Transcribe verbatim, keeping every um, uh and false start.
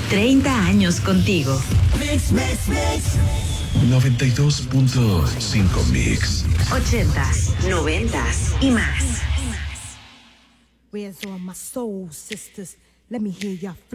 treinta años contigo. Mix, mix, mix. noventa y dos punto cinco Mix. Ochentas, noventas y más. Where's all my soul sisters? Let me hear ya.